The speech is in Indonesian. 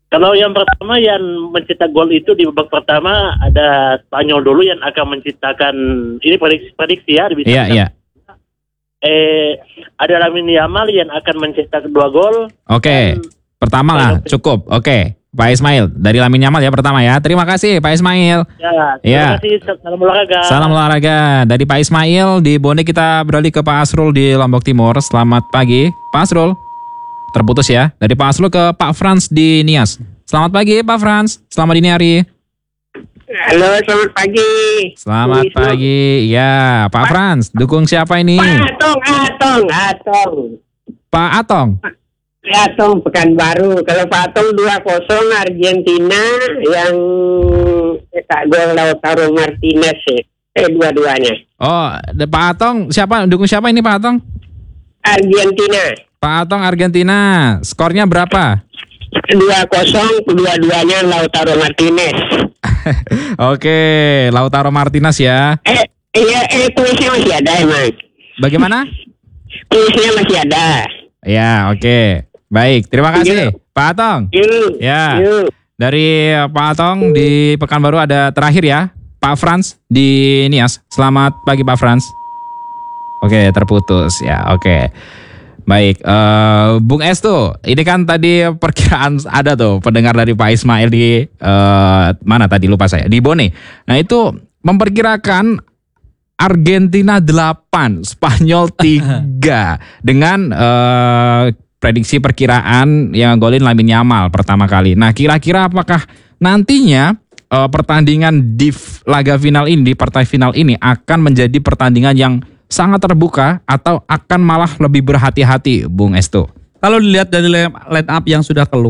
Kalau yang pertama yang mencetak gol itu di babak pertama ada Spanyol dulu yang akan menciptakan, ini prediksi ya. Iya. Ada Lamine Yamal yang akan mencetak 2 gol. Oke. Pertama lah, cukup. Oke. Pak Ismail dari Lamine Yamal ya pertama ya. Terima kasih Pak Ismail. Terima kasih. Salam olahraga. Salam olahraga. Dari Pak Ismail di Bone kita beralih ke Pak Asrul di Lombok Timur. Selamat pagi, Pak Asrul. Terputus ya. Dari Pak Asrul ke Pak Frans di Nias. Selamat pagi Pak Frans. Selamat dini hari. Halo, selamat pagi. Selamat pagi. Ya, Pak Frans, dukung siapa ini? Atong. Pak Atong. Atong Pekanbaru. Kalau Pak Atong 2-0 Argentina yang cetak gol Lautaro Martinez dua-duanya. Oh, Pak Atong siapa? Dukung siapa ini Pak Atong? Argentina. Pak Atong Argentina. Skornya berapa? 2-0 dua-duanya Lautaro Martinez. Oke, Lautaro Martinez ya. Kuisnya masih ada emang. Bagaimana? Kuisnya masih ada. Ya, oke. Baik, terima kasih Pak Atong. Ya. Dari Pak Atong di Pekanbaru ada terakhir ya, Pak Frans di Nias. Selamat pagi Pak Frans. Oke, terputus ya. Oke. Baik, Bung Estu, ini kan tadi perkiraan ada tuh pendengar dari Pak Ismail di mana tadi lupa saya, di Bone. Nah itu memperkirakan Argentina 8, Spanyol 3 dengan prediksi perkiraan yang golin Lamine Yamal pertama kali. Nah kira-kira apakah nantinya pertandingan di laga final ini, di partai final ini akan menjadi pertandingan yang sangat terbuka atau akan malah lebih berhati-hati, Bung Estu? Kalau dilihat dari line up yang sudah keluar,